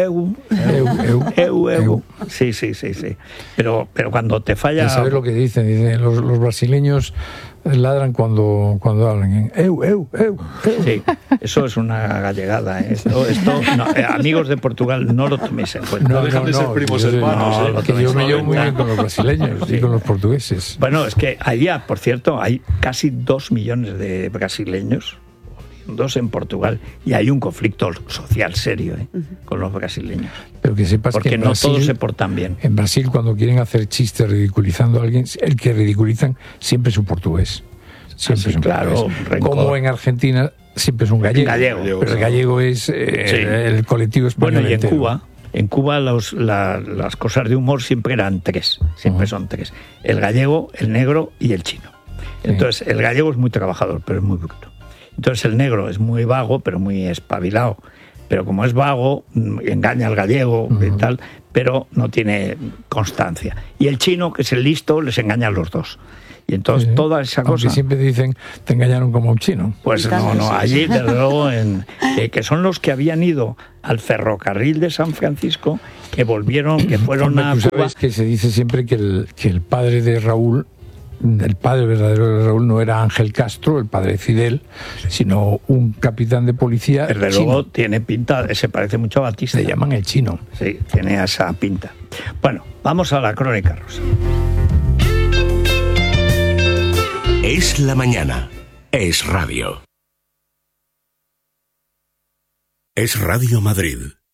Sí. Pero cuando te falla... ¿Sabes lo que dicen? Los brasileños ladran cuando hablan. Eu. Sí, eso es una gallegada. Esto no, amigos de Portugal, no lo toméis en cuenta. No dejan de ser primos hermanos. Yo me llevo muy bien con los brasileños y con los portugueses. Bueno, es que allá, por cierto, hay casi 2 millones de brasileños, dos en Portugal, y hay un conflicto social serio con los brasileños. Pero que sepas porque que en no Brasil, todos se portan bien. En Brasil, cuando quieren hacer chistes ridiculizando a alguien, el que ridiculizan siempre es un portugués. Siempre es un portugués. Como en Argentina siempre es un gallego. Pero el gallego es el colectivo español. Bueno, y entero. En Cuba las cosas de humor siempre eran tres, son tres. El gallego, el negro y el chino. Entonces, el gallego es muy trabajador, pero es muy bruto. Entonces, el negro es muy vago, pero muy espabilado. Pero como es vago, engaña al gallego y tal, pero no tiene constancia. Y el chino, que es el listo, les engaña a los dos. Y entonces toda esa cosa... Aunque siempre dicen, te engañaron como un chino. Pues no, allí desde luego, que son los que habían ido al ferrocarril de San Francisco, que volvieron, que fueron a Cuba. Sabes que se dice siempre que el padre de Raúl, el padre verdadero de Raúl no era Ángel Castro, el padre de Fidel, sino un capitán de policía. Desde luego tiene pinta, se parece mucho a Batista. Le llaman el chino. Sí, tiene esa pinta. Bueno, vamos a la crónica rosa. Es la mañana. Es radio. Es Radio Madrid,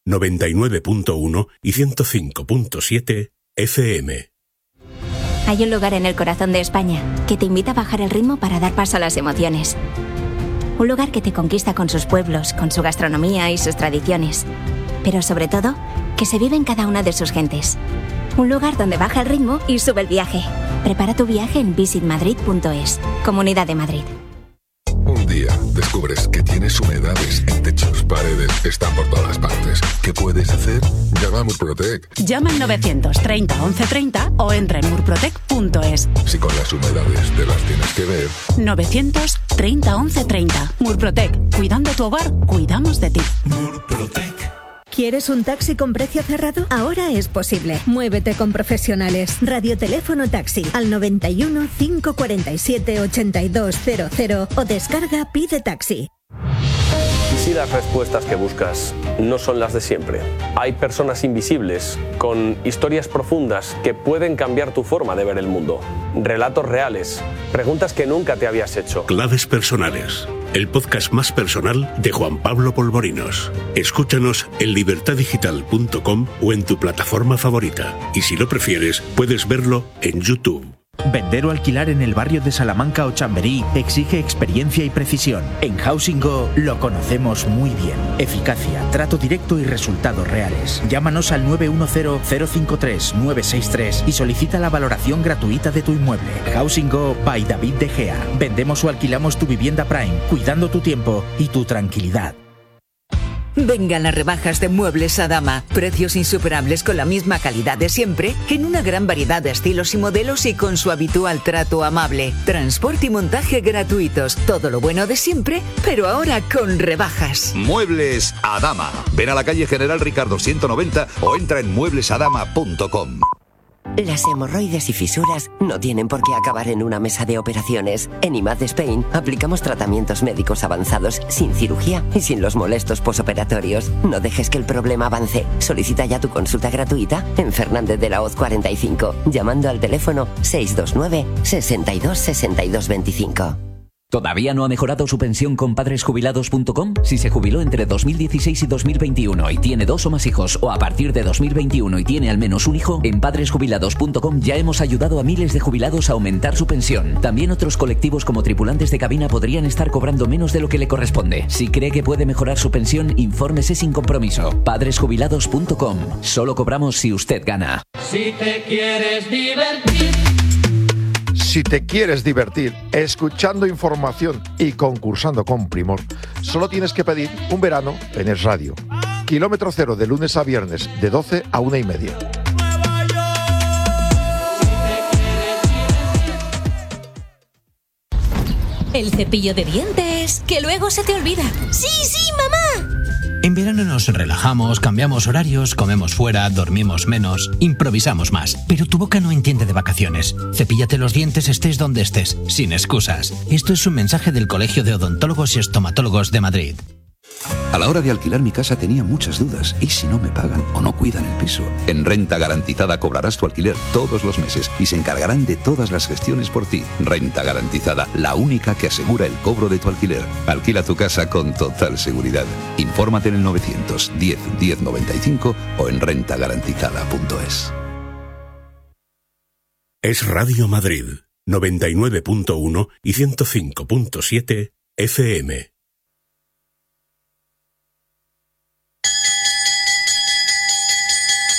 99.1 y 105.7 FM. Hay un lugar en el corazón de España que te invita a bajar el ritmo para dar paso a las emociones. Un lugar que te conquista con sus pueblos, con su gastronomía y sus tradiciones. Pero sobre todo, que se vive en cada una de sus gentes. Un lugar donde baja el ritmo y sube el viaje. Prepara tu viaje en visitmadrid.es. Comunidad de Madrid. Un día descubres que tienes humedades en techos, paredes, están por todas partes. ¿Qué puedes hacer? Llama a Murprotec. Llama al 930 1130 o entra en murprotec.es. Si con las humedades te las tienes que ver. 930 1130. Murprotec. Cuidando tu hogar, cuidamos de ti. Murprotec. ¿Quieres un taxi con precio cerrado? Ahora es posible. Muévete con profesionales. Radioteléfono taxi al 91 547 8200 o descarga Pide Taxi. ¿Y si las respuestas que buscas no son las de siempre? Hay personas invisibles con historias profundas que pueden cambiar tu forma de ver el mundo. Relatos reales, preguntas que nunca te habías hecho. Claves personales. El podcast más personal de Juan Pablo Polvorinos. Escúchanos en libertadigital.com o en tu plataforma favorita. Y si lo prefieres, puedes verlo en YouTube. Vender o alquilar en el barrio de Salamanca o Chamberí exige experiencia y precisión. En Housing Go lo conocemos muy bien. Eficacia, trato directo y resultados reales. Llámanos al 910-053-963 y solicita la valoración gratuita de tu inmueble. Housing Go by David De Gea. Vendemos o alquilamos tu vivienda Prime, cuidando tu tiempo y tu tranquilidad. Vengan las rebajas de Muebles Adama. Precios insuperables con la misma calidad de siempre, en una gran variedad de estilos y modelos y con su habitual trato amable. Transporte y montaje gratuitos. Todo lo bueno de siempre, pero ahora con rebajas. Muebles Adama. Ven a la calle General Ricardo 190 o entra en mueblesadama.com. Las hemorroides y fisuras no tienen por qué acabar en una mesa de operaciones. En IMAD Spain aplicamos tratamientos médicos avanzados sin cirugía y sin los molestos posoperatorios. No dejes que el problema avance. Solicita ya tu consulta gratuita en Fernández de la Hoz 45, llamando al teléfono 629 62 62 25. ¿Todavía no ha mejorado su pensión con padresjubilados.com? Si se jubiló entre 2016 y 2021 y tiene 2 o más hijos, o a partir de 2021 y tiene al menos un hijo, en padresjubilados.com ya hemos ayudado a miles de jubilados a aumentar su pensión. También otros colectivos como tripulantes de cabina podrían estar cobrando menos de lo que le corresponde. Si cree que puede mejorar su pensión, infórmese sin compromiso. Padresjubilados.com. Solo cobramos si usted gana. Si te quieres divertir. Si te quieres divertir escuchando información y concursando con primor, solo tienes que pedir un verano en Es Radio. Kilómetro cero de lunes a viernes de 12 a 1:30. El cepillo de dientes, que luego se te olvida. ¡Sí, sí, mamá! En verano nos relajamos, cambiamos horarios, comemos fuera, dormimos menos, improvisamos más. Pero tu boca no entiende de vacaciones. Cepíllate los dientes estés donde estés, sin excusas. Esto es un mensaje del Colegio de Odontólogos y Estomatólogos de Madrid. A la hora de alquilar mi casa tenía muchas dudas. ¿Y si no me pagan o no cuidan el piso? En Renta Garantizada cobrarás tu alquiler todos los meses y se encargarán de todas las gestiones por ti. Renta Garantizada, la única que asegura el cobro de tu alquiler. Alquila tu casa con total seguridad. Infórmate en el 910 1095 o en rentagarantizada.es. Es Radio Madrid, 99.1 y 105.7 FM.